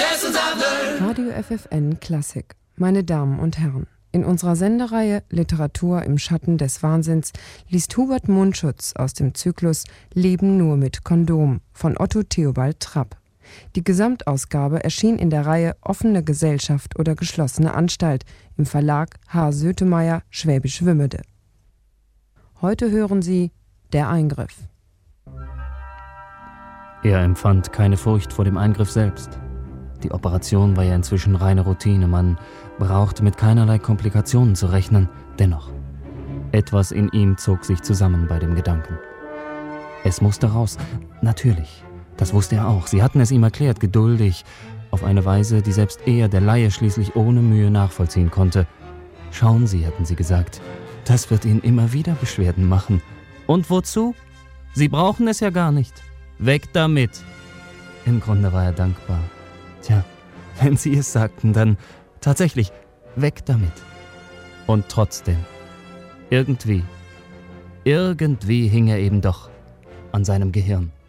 Radio FFN Klassik. Meine Damen und Herren, in unserer Sendereihe Literatur im Schatten des Wahnsinns liest Hubert Mundschutz aus dem Zyklus Leben nur mit Kondom von Otto Theobald Trapp. Die Gesamtausgabe erschien in der Reihe Offene Gesellschaft oder geschlossene Anstalt im Verlag H. Sötemeyer, Schwäbisch Wümmede. Heute hören Sie Der Eingriff. Er empfand keine Furcht vor dem Eingriff selbst. Die Operation war ja inzwischen reine Routine. Man brauchte mit keinerlei Komplikationen zu rechnen. Dennoch, etwas in ihm zog sich zusammen bei dem Gedanken. Es musste raus. Natürlich, das wusste er auch. Sie hatten es ihm erklärt, geduldig, auf eine Weise, die selbst er, der Laie, schließlich ohne Mühe nachvollziehen konnte. Schauen Sie, hatten sie gesagt, das wird Ihnen immer wieder Beschwerden machen. Und wozu? Sie brauchen es ja gar nicht. Weg damit. Im Grunde war er dankbar. Tja, wenn Sie es sagten, dann tatsächlich weg damit. Und trotzdem, irgendwie hing er eben doch an seinem Gehirn.